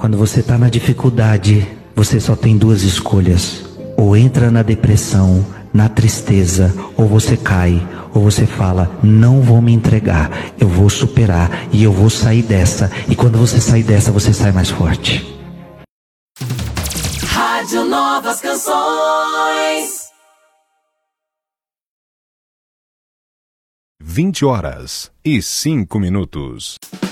Quando você está na dificuldade, você só tem duas escolhas: ou entra na depressão, na tristeza, ou você cai, ou você fala, não vou me entregar, eu vou superar e eu vou sair dessa. E quando você sair dessa, você sai mais forte. Rádio Novas Canções. 20h05.